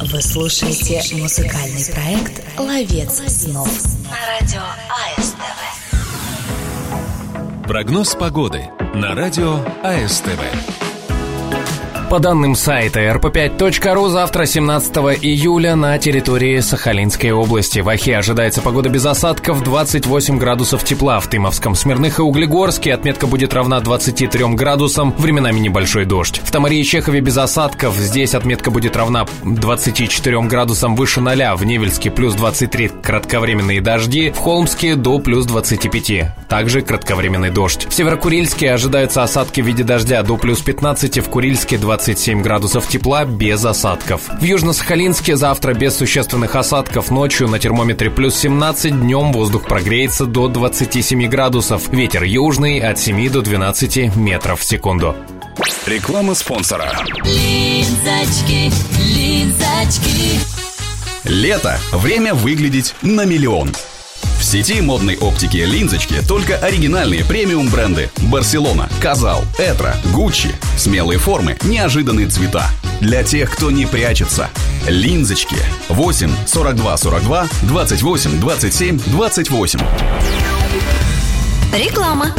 Вы слушаете музыкальный проект «Ловец снов» на радио АСТВ. Прогноз погоды на радио АСТВ. По данным сайта rp5.ru, завтра, 17 июля, на территории Сахалинской области в Охе ожидается погода без осадков, 28 градусов тепла. В Тымовском, Смирных и Углегорске отметка будет равна 23 градусам, временами небольшой дождь. В Тамаре и Чехове без осадков, здесь отметка будет равна 24 градусам выше 0. В Невельске плюс 23, кратковременные дожди. В Холмске до плюс 25, также кратковременный дождь. В Северокурильске ожидаются осадки в виде дождя до плюс 15, в Курильске 27 градусов тепла без осадков. В Южно-Сахалинске завтра без существенных осадков, ночью на термометре плюс 17, днем воздух прогреется до 27 градусов. Ветер южный от 7 до 12 метров в секунду. Реклама спонсора. Линзочки. Лето. Время выглядеть на миллион. В сети модной оптики «Линзочки» только оригинальные премиум-бренды: Барселона, Казал, Этро, Гуччи. Смелые формы, неожиданные цвета. Для тех, кто не прячется. «Линзочки». 8 42 42 28 27 28. Реклама.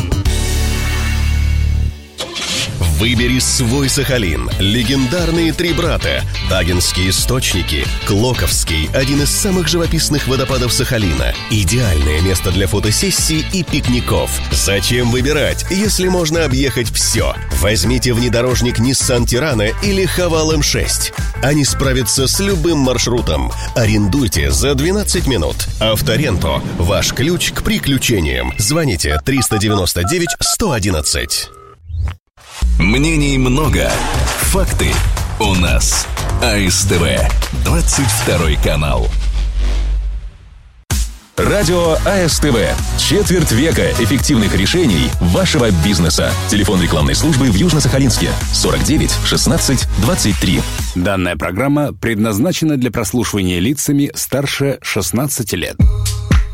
Выбери свой Сахалин. Легендарные три брата. Агинские источники. Клоковский – один из самых живописных водопадов Сахалина. Идеальное место для фотосессий и пикников. Зачем выбирать, если можно объехать все? Возьмите внедорожник Nissan Tirana или Haval M6. Они справятся с любым маршрутом. Арендуйте за 12 минут. Авторенто – ваш ключ к приключениям. Звоните 399 111. Мнений много, факты у нас. АСТВ, 22 канал. Радио АСТВ. Четверть века эффективных решений вашего бизнеса. Телефон рекламной службы в Южно-Сахалинске 49 16 23. Данная программа предназначена для прослушивания лицами старше 16 лет.